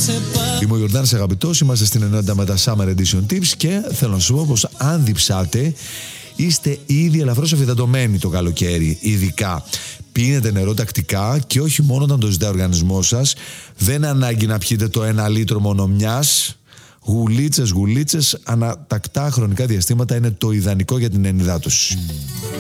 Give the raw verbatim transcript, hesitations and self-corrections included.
Είμαι ο Γιορτάνης Αγαπητός, είμαστε στην ενότητα με τα Summer Edition Tips και θέλω να σου πω πως αν διψάτε είστε ήδη ελαφρώς αφυδατωμένοι το καλοκαίρι, ειδικά. Πίνετε νερό τακτικά και όχι μόνο όταν το ζητάει ο οργανισμός σας. Δεν ανάγκη να πιείτε το ένα λίτρο μόνο μιας. Γουλίτσες, γουλίτσες, ανατακτά χρονικά διαστήματα είναι το ιδανικό για την ενυδάτωση.